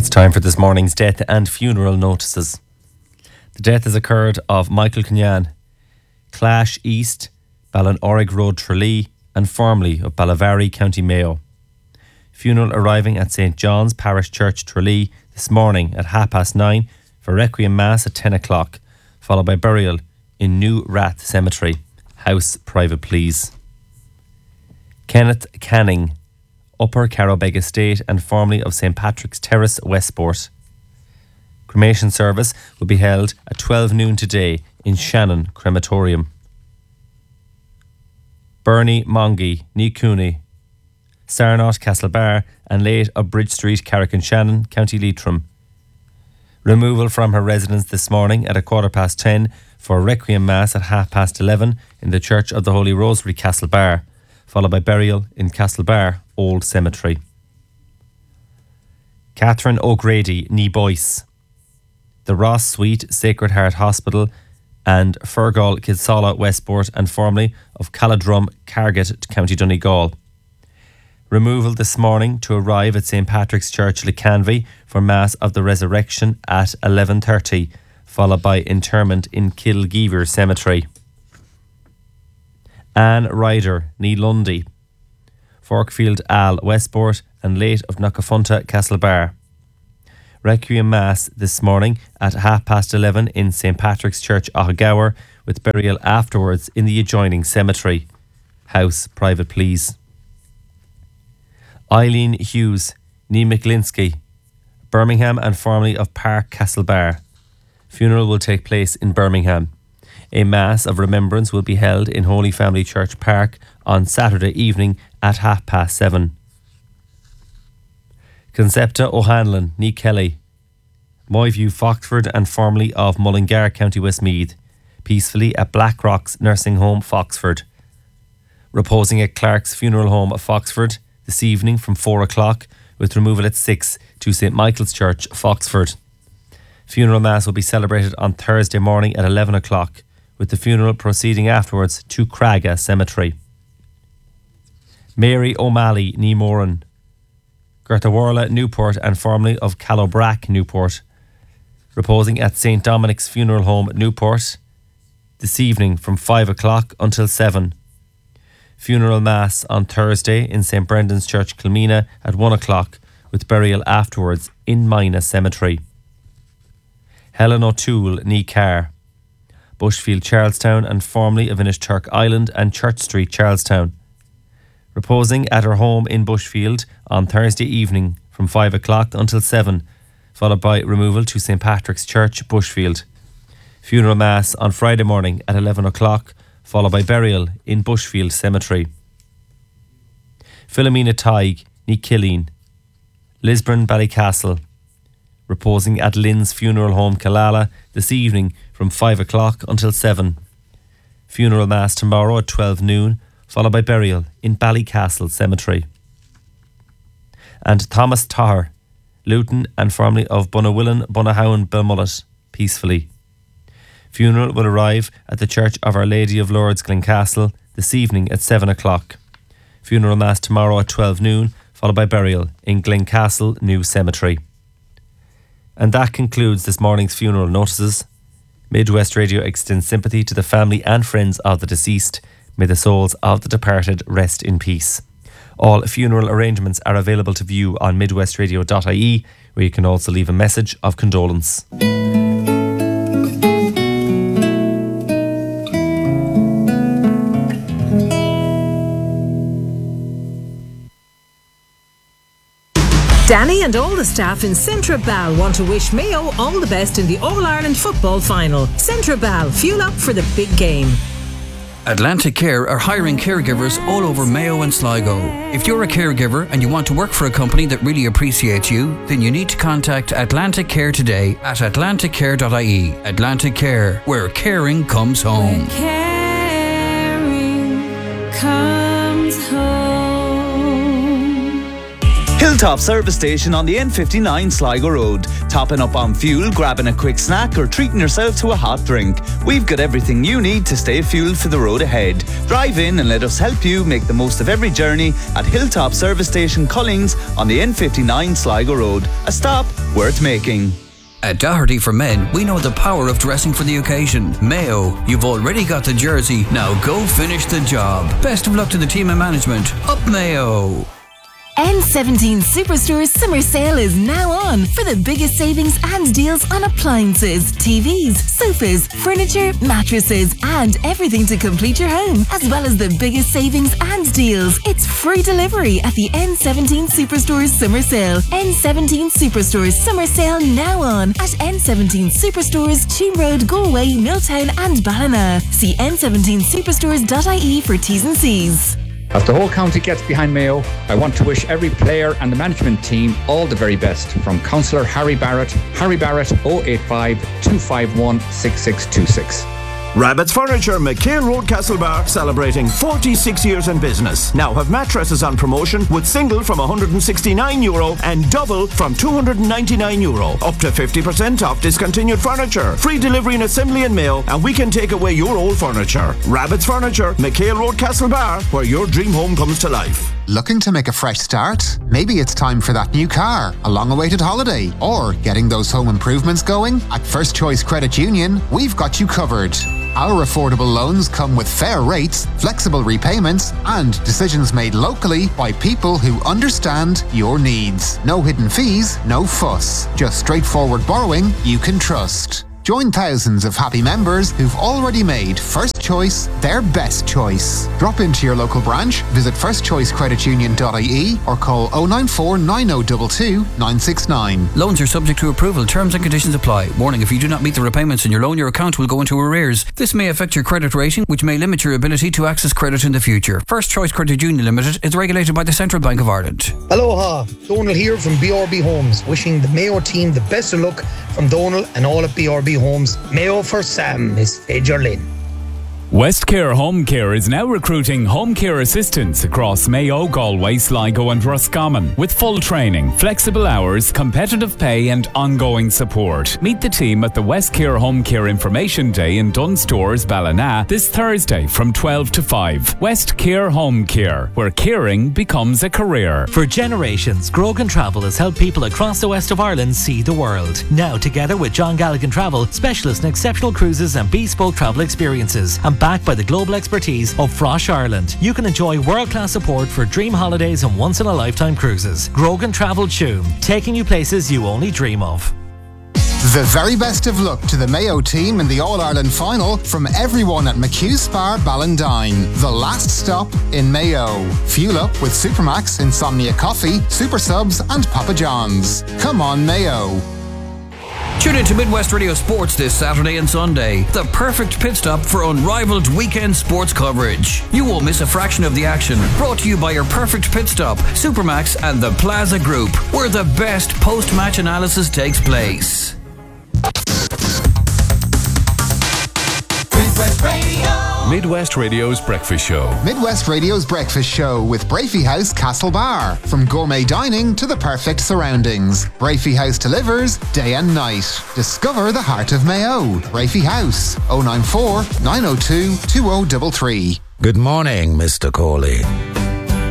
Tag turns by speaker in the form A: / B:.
A: It's time for this morning's death and funeral notices. The death has occurred of Michael Cunyan, Clash East, Ballinorrig Road, Tralee, and Formley of Ballavary, County Mayo. Funeral arriving at St John's Parish Church, Tralee, this morning at 9:30 for Requiem Mass at 10 o'clock, followed by burial in New Rath Cemetery. House private, please. Kenneth Canning, Upper Carrowbeg Estate and formerly of St Patrick's Terrace, Westport. Cremation service will be held at 12 noon today in Shannon Crematorium. Bernie Mongie, Ní Cooney, Sarnot, Castlebar and late of Bridge Street, Carrick-on-Shannon, County Leitrim. Removal from her residence this morning at 10:15 for Requiem Mass at 11:30 in the Church of the Holy Rosary, Castlebar, followed by burial in Castlebar Old Cemetery. Catherine O'Grady, Ní Boyce, the Ross Suite, Sacred Heart Hospital and Fergal, Kidsala, Westport and formerly of Caladrum, Carget, County Donegal. Removal this morning to arrive at St Patrick's Church, Lecanvy for Mass of the Resurrection at 11:30, followed by interment in Kilgeever Cemetery. Anne Ryder, Ní Lundy, Forkfield Al, Westport and late of Knockafunta, Castlebar. Requiem Mass this morning at 11:30 in St Patrick's Church, Ahagower, with burial afterwards in the adjoining cemetery. House private, please. Eileen Hughes, Ní McGlinsky, Birmingham and formerly of Park, Castlebar. Funeral will take place in Birmingham. A Mass of Remembrance will be held in Holy Family Church Park on Saturday evening at 7:30. Concepta O'Hanlon, Ní Kelly, Moyview, Foxford and formerly of Mullingar, County Westmeath, peacefully at Black Rocks Nursing Home, Foxford. Reposing at Clark's Funeral Home of Foxford this evening from 4 o'clock, with removal at 6 to St Michael's Church, Foxford. Funeral Mass will be celebrated on Thursday morning at 11 o'clock, with the funeral proceeding afterwards to Craga Cemetery. Mary O'Malley, Ní Moran, Gertawarla, Newport and formerly of Callobrack, Newport. Reposing at St Dominic's Funeral Home, Newport, this evening from 5 o'clock until 7. Funeral Mass on Thursday in St Brendan's Church, Kilmena at 1 o'clock, with burial afterwards in Mina Cemetery. Helen O'Toole, Ní Carr, Bushfield, Charlestown and formerly of Inishturk Island and Church Street, Charlestown. Reposing at her home in Bushfield on Thursday evening from 5 o'clock until 7, followed by removal to St Patrick's Church, Bushfield. Funeral Mass on Friday morning at 11 o'clock, followed by burial in Bushfield Cemetery. Philomena Tighe, Ní Killeen, Lisburn, Ballycastle. Reposing at Lynn's Funeral Home, Killala, this evening from 5 o'clock until 7. Funeral Mass tomorrow at 12 noon, followed by burial in Ballycastle Cemetery. And Thomas Tahar, Luton and formerly of Bunawillan, Bunahowan, Belmullet, peacefully. Funeral will arrive at the Church of Our Lady of Lourdes, Glencastle, this evening at 7 o'clock. Funeral Mass tomorrow at 12 noon, followed by burial in Glencastle New Cemetery. And that concludes this morning's funeral notices. Midwest Radio extends sympathy to the family and friends of the deceased. May the souls of the departed rest in peace. All funeral arrangements are available to view on midwestradio.ie, where you can also leave a message of condolence.
B: Danny and all the staff in Centra Bal want to wish Mayo all the best in the All-Ireland football final. Centra Bal, fuel up for the big game.
C: Atlantic Care are hiring caregivers all over Mayo and Sligo. If you're a caregiver and you want to work for a company that really appreciates you, then you need to contact Atlantic Care today at atlanticcare.ie. Atlantic Care, where caring comes home.
D: Where caring comes home. Hilltop Service Station on the N59 Sligo Road. Topping up on fuel, grabbing a quick snack or treating yourself to a hot drink. We've got everything you need to stay fueled for the road ahead. Drive in and let us help you make the most of every journey at Hilltop Service Station Cullings on the N59 Sligo Road. A stop worth making.
C: At Doherty for Men, we know the power of dressing for the occasion. Mayo, you've already got the jersey, now go finish the job. Best of luck to the team and management. Up Mayo!
E: N17 Superstore's summer sale is now on for the biggest savings and deals on appliances, TVs, sofas, furniture, mattresses, and everything to complete your home, as well as the biggest savings and deals. It's free delivery at the N17 Superstore's summer sale. N17 Superstore's summer sale now on at N17 Superstores, Cheam Road, Galway, Milltown, and Ballina. See n17superstores.ie for T's and C's.
F: As the whole county gets behind Mayo, I want to wish every player and the management team all the very best. From Councillor Harry Barrett 085 251 6626.
G: Rabbit's Furniture, McHale Road, Castlebar, celebrating 46 years in business. Now have mattresses on promotion with single from €169 and double from €299. Up to 50% off discontinued furniture. Free delivery and assembly in Mayo, and we can take away your old furniture. Rabbit's Furniture, McHale Road, Castlebar, where your dream home comes to life.
H: Looking to make a fresh start? Maybe it's time for that new car, a long-awaited holiday, or getting those home improvements going? At First Choice Credit Union, we've got you covered. Our affordable loans come with fair rates, flexible repayments, and decisions made locally by people who understand your needs. No hidden fees, no fuss. Just straightforward borrowing you can trust. Join thousands of happy members who've already made First Choice their best choice. Drop into your local branch, visit firstchoicecreditunion.ie or call 094 9022 969.
C: Loans are subject to approval. Terms and conditions apply. Warning, if you do not meet the repayments in your loan, your account will go into arrears. This may affect your credit rating, which may limit your ability to access credit in the future. First Choice Credit Union Limited is regulated by the Central Bank of Ireland.
I: Aloha, Donal here from BRB Homes, wishing the Mayo team the best of luck from Donal and all at BRB Homes. Mayo for Sam, Miss Fagerlin.
J: Westcare Home Care is now recruiting home care assistants across Mayo, Galway, Sligo and Roscommon with full training, flexible hours, competitive pay and ongoing support. Meet the team at the Westcare Home Care Information Day in Dunstores, Ballina this Thursday from 12 to 5. Westcare Home Care, where caring becomes a career.
K: For generations, Grogan Travel has helped people across the west of Ireland see the world. Now, together with John Galligan Travel, specialists in exceptional cruises and bespoke travel experiences, and backed by the global expertise of Frosh Ireland, you can enjoy world-class support for dream holidays and once-in-a-lifetime cruises. Grogan Travel Tuam, taking you places you only dream of.
H: The very best of luck to the Mayo team in the All-Ireland final from everyone at McHugh Spa Ballindine, the last stop in Mayo. Fuel up with Supermax, Insomnia Coffee, Super Subs and Papa John's. Come on, Mayo.
C: Tune in to Midwest Radio Sports this Saturday and Sunday. The perfect pit stop for unrivaled weekend sports coverage. You won't miss a fraction of the action. Brought to you by your perfect pit stop, Supermax and the Plaza Group, where the best post-match analysis takes place.
L: Midwest Radio. Midwest Radio's Breakfast Show.
H: Midwest Radio's Breakfast Show with Brafey House Castlebar. From gourmet dining to the perfect surroundings, Brafey House delivers day and night. Discover the heart of Mayo. Brafey House, 094 902 2033.
M: Good morning, Mr. Coley.